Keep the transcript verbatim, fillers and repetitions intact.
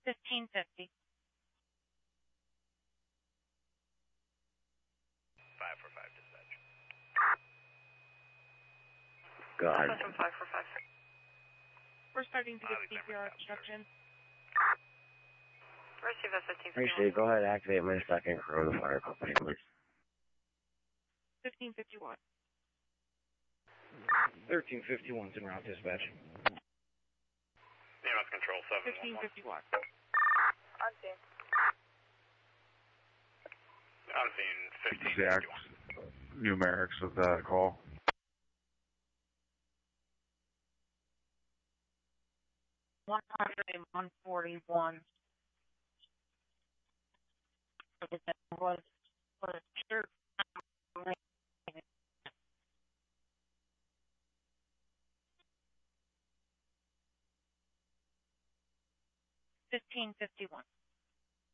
Fifteen fifty. Five for five dispatch. Go ahead. Session five for five. We're starting to get C P R instructions. Receive at fifteen fifty-one. Appreciate it. Go ahead and activate my second crew of the fire company, please. Fifteen fifty one. Thirteen fifty one's en route dispatch. E M S control seven one one. Fifteen fifty one. On scene. On scene fifteen Exact fifty-one. numerics of that call. One hundred and one forty one. Was was sure. Fifteen fifty one.